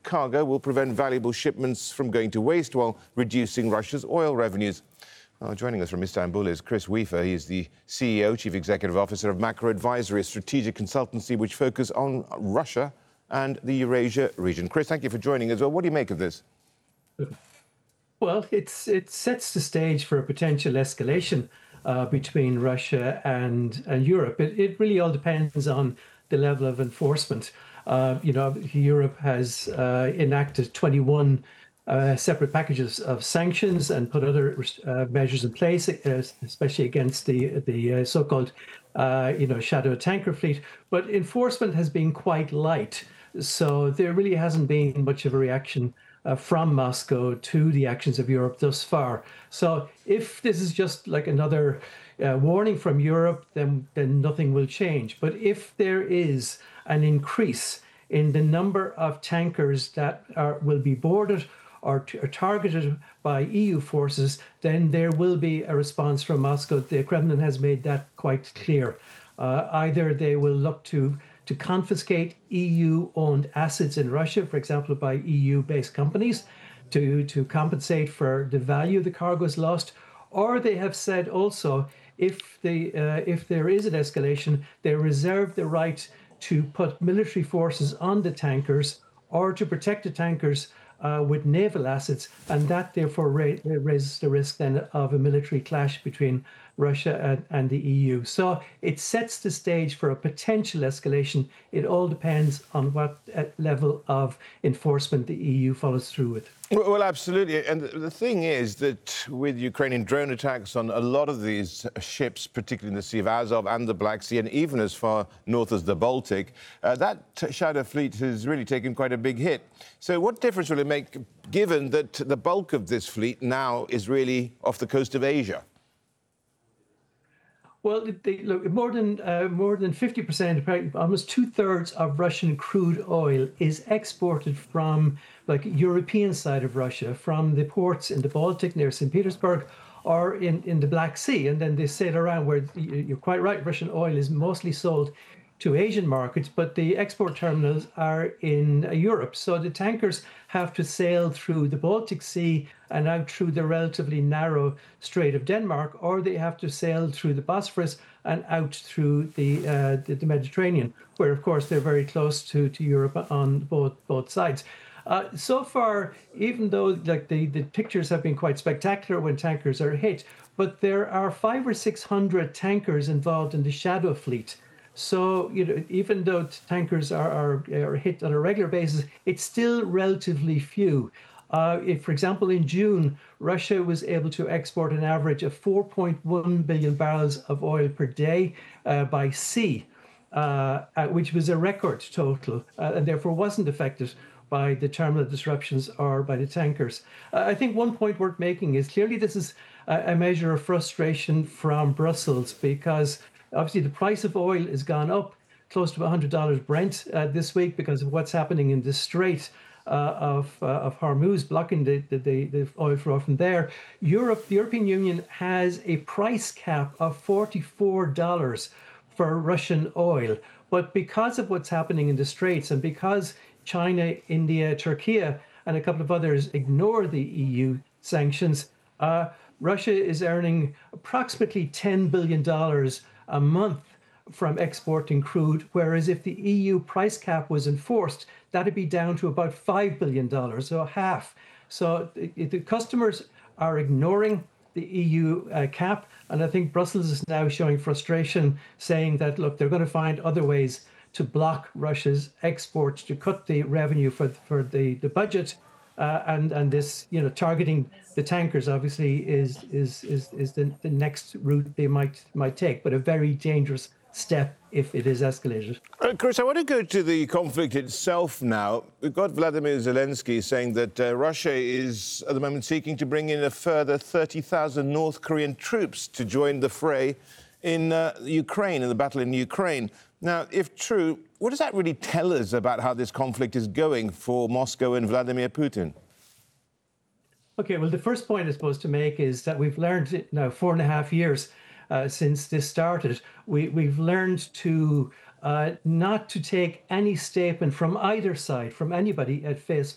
cargo will prevent valuable shipments from going to waste while reducing Russia's oil revenues. Joining us from Istanbul is Chris Weafer. He is the CEO, Chief Executive Officer of Macro Advisory, a strategic consultancy which focuses on Russia and the Eurasia region. Chris, thank you for joining us. Well, what do you make of this? Well, it sets the stage for a potential escalation between Russia and Europe. It really all depends on the level of enforcement. Europe has enacted 21 separate packages of sanctions and put other measures in place, especially against the so-called shadow tanker fleet. But enforcement has been quite light, so there really hasn't been much of a reaction from Moscow to the actions of Europe thus far. So if this is just like another warning from Europe, then nothing will change. But if there is an increase in the number of tankers that will be boarded or targeted by EU forces, then there will be a response from Moscow. The Kremlin has made that quite clear. Either they will look to confiscate EU-owned assets in Russia, for example, by EU-based companies, to compensate for the value of the cargoes lost, or they have said also if there is an escalation, they reserve the right to put military forces on the tankers or to protect the tankers with naval assets, and that therefore raises the risk then of a military clash between Russia and the EU. So it sets the stage for a potential escalation. It all depends on what level of enforcement the EU follows through with. Well, absolutely. And the thing is that with Ukrainian drone attacks on a lot of these ships, particularly in the Sea of Azov and the Black Sea, and even as far north as the Baltic, that shadow fleet has really taken quite a big hit. So what difference will it make, given that the bulk of this fleet now is really off the coast of Asia? Well, look, more than 50%, almost 2/3 of Russian crude oil is exported from like European side of Russia, from the ports in the Baltic near St. Petersburg or in the Black Sea. And then they sail around where you're quite right, Russian oil is mostly sold to Asian markets, but the export terminals are in Europe. So the tankers have to sail through the Baltic Sea and out through the relatively narrow Strait of Denmark, or they have to sail through the Bosphorus and out through the Mediterranean, where of course they're very close to Europe on both sides. So far, even though like the pictures have been quite spectacular when tankers are hit, but there are 500 or 600 tankers involved in the shadow fleet. So, even though tankers are hit on a regular basis, it's still relatively few. If, for example, in June, Russia was able to export an average of 4.1 billion barrels of oil per day by sea, which was a record total, and therefore wasn't affected by the terminal disruptions or by the tankers. I think one point worth making is clearly this is a measure of frustration from Brussels, because obviously the price of oil has gone up close to $100 Brent this week because of what's happening in the Strait of Hormuz, blocking the oil flow from there. The European Union has a price cap of $44 for Russian oil. But because of what's happening in the Straits, and because China, India, Turkey, and a couple of others ignore the EU sanctions, Russia is earning approximately $10 billion a month from exporting crude, whereas if the EU price cap was enforced, that'd be down to about $5 billion, so half. So the customers are ignoring the EU cap, and I think Brussels is now showing frustration, saying that, look, they're going to find other ways to block Russia's exports, to cut the revenue for the budget, and this, targeting the tankers obviously is the next route they might take, but a very dangerous step if it is escalated. Chris, I want to go to the conflict itself now. We've got Vladimir Zelensky saying that Russia is at the moment seeking to bring in a further 30,000 North Korean troops to join the fray in Ukraine, in the battle in Ukraine. Now, if true, what does that really tell us about how this conflict is going for Moscow and Vladimir Putin? Okay, well, the first point I suppose to make is that we've learned it now 4.5 years since this started. We've learned to not to take any statement from either side, from anybody, at face